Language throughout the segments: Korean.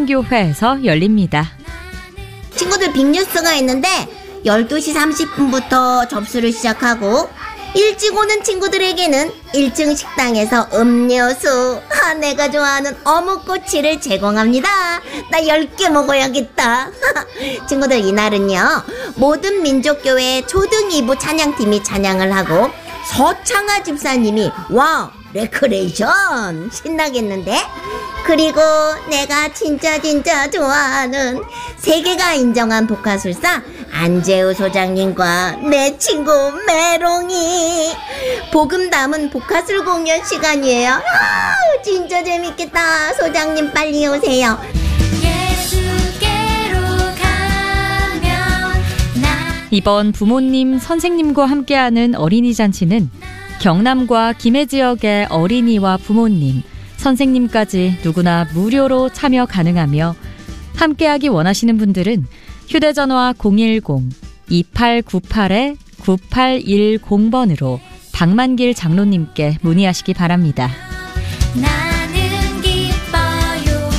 중앙교회에서 열립니다. 친구들 빅뉴스가 있는데 12시 30분부터 접수를 시작하고 일찍 오는 친구들에게는 1층 식당에서 음료수, 내가 좋아하는 어묵꼬치를 제공합니다. 나 10개 먹어야겠다. 친구들, 이날은요 모든 민족교회 초등 2부 찬양팀이 찬양을 하고 서창아 집사님이 와 레크레이션 신나겠는데? 그리고 내가 진짜 좋아하는 세계가 인정한 복화술사 안재우 소장님과 내 친구 메롱이 복음 담은 복화술 공연 시간이에요. 진짜 재밌겠다. 소장님 빨리 오세요. 이번 부모님, 선생님과 함께하는 어린이 잔치는 경남과 김해 지역의 어린이와 부모님, 선생님까지 누구나 무료로 참여 가능하며 함께하기 원하시는 분들은 휴대전화 010-2898-9810번으로 박만길 장로님께 문의하시기 바랍니다. 나는 기뻐요.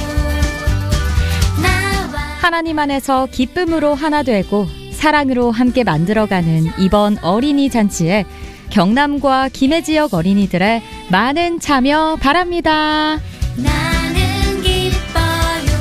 하나님 안에서 기쁨으로 하나 되고 사랑으로 함께 만들어가는 이번 어린이 잔치에 경남과 김해 지역 어린이들의 많은 참여 바랍니다. 나는 기뻐요.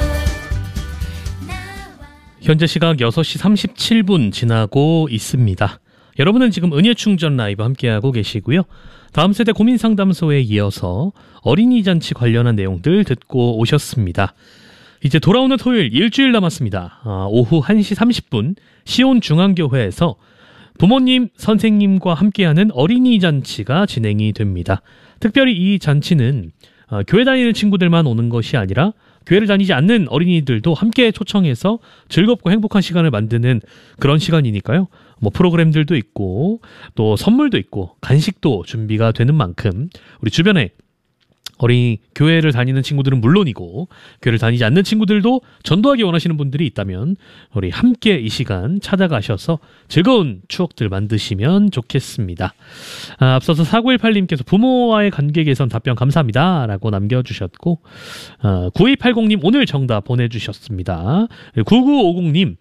현재 시각 6시 37분 지나고 있습니다. 여러분은 지금 은혜충전 라이브 함께하고 계시고요. 다음 세대 고민상담소에 이어서 어린이 잔치 관련한 내용들 듣고 오셨습니다. 이제 돌아오는 토요일 일주일 남았습니다. 오후 1시 30분 시온중앙교회에서 부모님, 선생님과 함께하는 어린이 잔치가 진행이 됩니다. 특별히 이 잔치는 교회 다니는 친구들만 오는 것이 아니라 교회를 다니지 않는 어린이들도 함께 초청해서 즐겁고 행복한 시간을 만드는 그런 시간이니까요. 프로그램들도 있고 또 선물도 있고 간식도 준비가 되는 만큼 우리 주변에 어린이 교회를 다니는 친구들은 물론이고 교회를 다니지 않는 친구들도 전도하기 원하시는 분들이 있다면 우리 함께 이 시간 찾아가셔서 즐거운 추억들 만드시면 좋겠습니다. 앞서서 4918님께서 부모와의 관계 개선 답변 감사합니다 라고 남겨주셨고 9280님 오늘 정답 보내주셨습니다. 9950님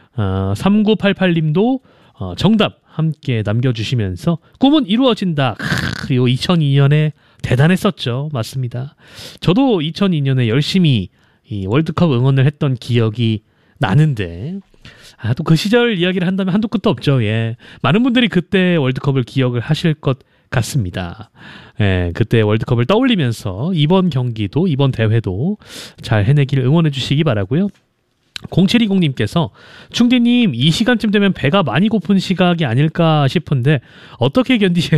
3988님도 정답 함께 남겨주시면서 꿈은 이루어진다. 그리고 2002년에 대단했었죠. 맞습니다. 저도 2002년에 열심히 이 월드컵 응원을 했던 기억이 나는데 또 그 시절 이야기를 한다면 한도 끝도 없죠. 예. 많은 분들이 그때 월드컵을 기억을 하실 것 같습니다. 예, 그때 월드컵을 떠올리면서 이번 경기도 이번 대회도 잘 해내기를 응원해 주시기 바라고요. 0720님께서 충디님 이 시간쯤 되면 배가 많이 고픈 시각이 아닐까 싶은데 어떻게 견디세요?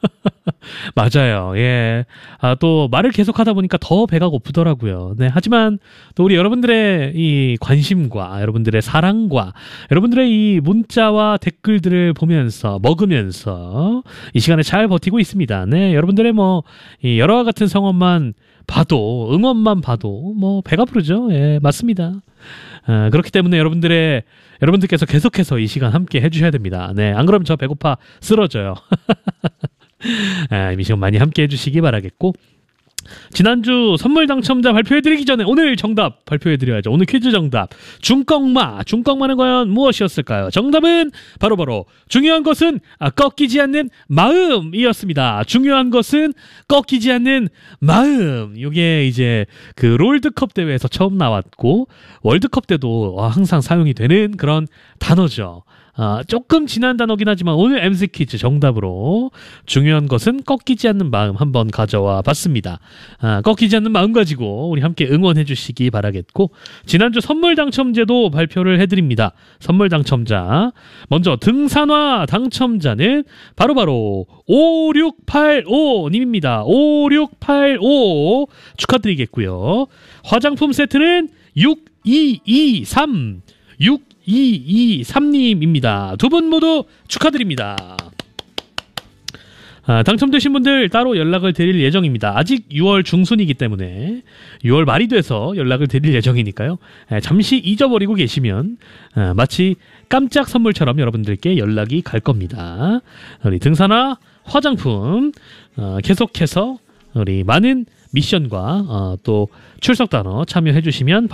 맞아요. 예. 또 말을 계속하다 보니까 더 배가 고프더라고요. 네. 하지만 또 우리 여러분들의 이 관심과 여러분들의 사랑과 여러분들의 이 문자와 댓글들을 보면서 먹으면서 이 시간에 잘 버티고 있습니다. 네. 여러분들의 이 여러와 같은 성원만 봐도 응원만 봐도 배가 부르죠. 예, 맞습니다. 그렇기 때문에 여러분들께서 계속해서 이 시간 함께 해주셔야 됩니다. 네, 안 그러면 저 배고파 쓰러져요. 이 시간 많이 함께 해주시기 바라겠고 지난주 선물 당첨자 발표해드리기 전에 오늘 정답 발표해드려야죠. 오늘 퀴즈 정답 중꺽마는 과연 무엇이었을까요? 정답은 바로 중요한 것은 꺾이지 않는 마음이었습니다. 중요한 것은 꺾이지 않는 마음. 이게 이제 그 롤드컵 대회에서 처음 나왔고 월드컵 때도 항상 사용이 되는 그런 단어죠. 조금 지난 단어긴 하지만 오늘 MC 퀴즈 정답으로 중요한 것은 꺾이지 않는 마음 한번 가져와 봤습니다. 꺾이지 않는 마음 가지고 우리 함께 응원해 주시기 바라겠고 님지난주 선물 당첨제도 발표를 해드립니다. 선물 당첨자 먼저 등산화 당첨자는 바로 5685님입니다. 5685 축하드리겠고요. 화장품 세트는 6223님입니다. 두 분 모두 축하드립니다. 당첨되신 분들 따로 연락을 드릴 예정입니다. 아직 6월 중순이기 때문에 6월 말이 돼서 연락을 드릴 예정이니까요. 잠시 잊어버리고 계시면 마치 깜짝 선물처럼 여러분들께 연락이 갈 겁니다. 우리 등산화 화장품 계속해서 우리 많은 미션과 또 출석 단어 참여해 주시면